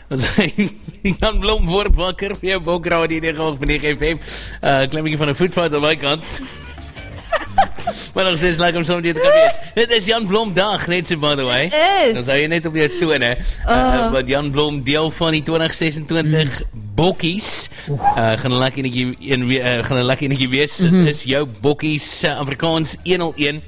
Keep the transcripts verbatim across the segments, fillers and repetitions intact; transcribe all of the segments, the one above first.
Ons Jan Blom word wakker vir jou Bokradio nege nul nege F M. Uh, klein bietjie van 'n voetfout aan my kant. Maar nog steeds lekker om saam met jou te kan wees. Dit is Jan Blom dag, net so by the way. Is. Dan sou jy net op jou tone. Uh, uh, wat Jan Blom deel van die twintig sesentwintig mm. bokkies. Uh, gaan 'n lekker netjie een uh, gaan 'n lekker netjie wees. Dit mm-hmm. is jou bokkies uh, Afrikaans honderdeen.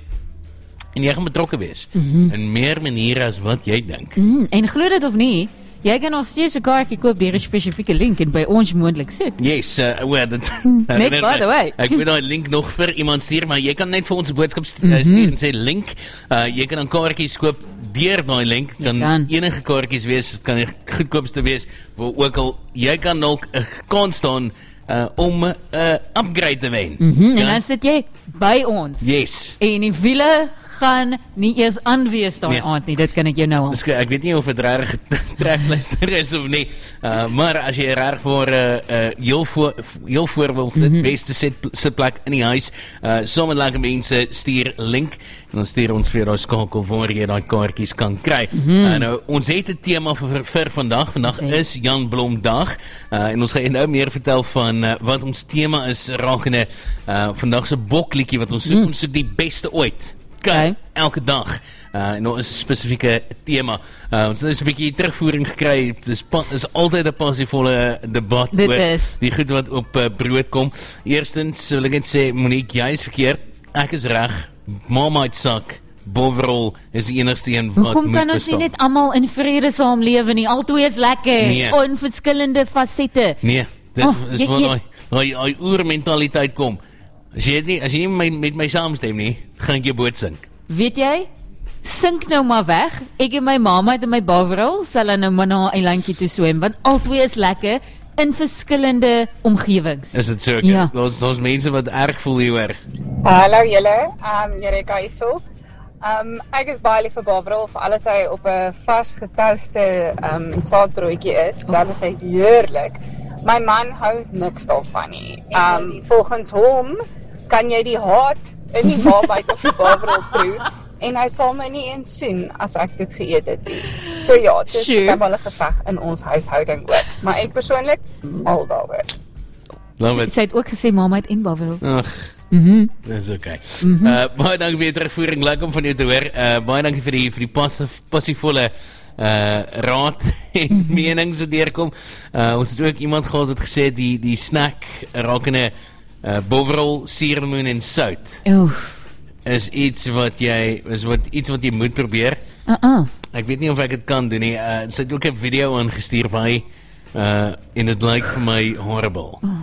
En jy gaan betrokke wees. Mm-hmm. In meer maniere as wat jy dink. Mm, en glo dit of nie, jy kan nog steeds 'n kaartjie koop deur 'n spesifieke link en by ons moontlik sit. Yes, uh, well, dat, net by the way. Ek wil daai link nog vir iemand stuur, maar jy kan net vir ons 'n boodskap stuur mm-hmm. en sê link. Uh, jy kan dan kaartjies koop deur daai link. Kan, kan enige kaartjies wees, dit kan die goedkoopste wees, waar ook al jy kan dalk 'n kans staan uh, om 'n uh, upgrade te wen. Mm-hmm. En dan sit jy by ons. Yes. En die wiele gaan nie eers aanwees daai nee. aand nie, dit kan ek jou nou al. Dus, ek weet nie of het reg trekluister is of nie, uh, maar as jy reg voor uh, uh, heel, voor, heel voorbeeld mm-hmm. het beste sit, sitplek in die huis, uh, sommer lekker mense stuur link, en dan stuur ons vir daai skakel waar jy daai kaartjies kan kry. Mm-hmm. uh, nou, ons het 'n tema vir, vir vandag, vandag okay. is Jan Blom dag, uh, en ons gaan nou meer vertel van uh, wat ons tema is rakende uh, vandag se bokliedjie wat ons soek, mm. ons soek die beste ooit. Okay. Elke dag. Uh, en nou is 'n spesifieke tema. Uh, ons het 'n bietjie terugvoering gekry. Dis is altyd 'n passievolle debat Dit oor is. die goed wat op uh, brood kom. Eerstens wil ek net sê, Monique, jy is verkeerd. Ek is reg. Marmite sak. Bovrol is die enigste een wat moet bestaan. Hoekom kan ons nie net almal in vrede saamlewe nie? Altwee is lekker. Nee. Onverskillende fasette. Nee, dit oh, is jy, waar jy, daai daai daai oermentaliteit kom. As jy nie, as jy nie my, met my saamstem nie, gaan ek jou boot sink. Weet jy, sink nou maar weg. Ek en my mamma het in my Bovrol, sal hulle nou maar na 'n eilandjie toe swem, want albei is lekker in verskillende omgewings. Is dit so? Okay? Ja. Daar's daar's mense wat erg voel hieroor. Hallo julle, um, Jereka hierso. Um, ek is baie lief vir Bovrol, vir alles hy op 'n vars getouste um, saadbroodjie is, dan is hy heerlik. My man hou niks daarvan nie. Um, volgens hom kan jy die haat in die Marmite of die Bovrol proe en hy sal my nie eens soen as ek dit geëet het nie. So ja, dit is sure. 'n geveg in ons huishouding ook. Maar ek persoonlik is mal daaroor. Love it. Sy het ook gesê Marmite en Bovrol. Ag. Mhm. Dis okay. Mm-hmm. Uh, baie dankie vir die terugvoering, lekker om van jou te hoor. Uh, baie dankie vir die vir die passief, passievolle uh raad en menings wat deurkom. Uh ons het ook iemand gehad wat gesê die die snack rakende uh Bovrol, suurlemoen en sout. Oef. Is iets wat jy is wat iets wat jy moet probeer. Uh-uh. Ek weet nie of ek dit kan doen nie. Uh sy het ook 'n video aangestuur van hy uh en dit lyk vir my horrible. Oh.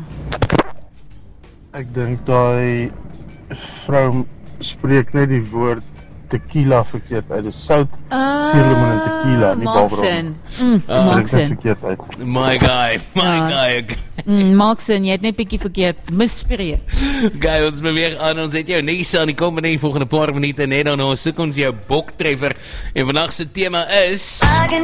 Ek dink daai vrou spreek net die woord tequila verkeerd uit. Dis sout, uh, suurlemoen en tequila, nie Bovrol. Mm, uh, Maaksin. verkeerd uit. My guy, my Ja. guy. Mm, Maaksin, jy het net bietjie verkeerd misspreek. Guy, ons beweeg aan, ons het jou niks aan die komende volgende paar minute net dan ons soek ons jou boktreffer en vandag se tema is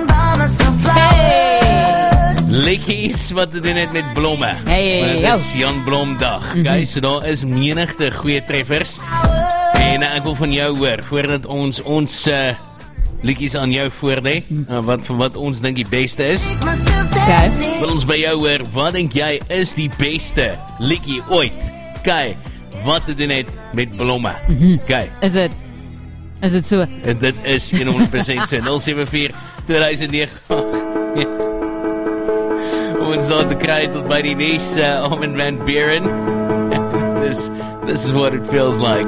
Likkies wat te doen het met blomme. Hey, Want hey, dit is Jan Blom dag. Mm-hmm. Guys, so daar is menigte goeie treffers. En uh, ek wil van jou hoor voordat ons ons uh, liedjies aan jou voorlê, uh, wat vir wat ons dink die beste is. Okay. Wil ons by jou hoor, wat dink jy is die beste liedjie ooit? Kyk, wat te doen het met blomme. Mm-hmm. Kyk. Is dit Is dit so? En dit is honderd persent so. nul sewe vier twee negen Ons daar te kry tot by die nuus, uh, Armin van Buuren. this, this is what it feels like.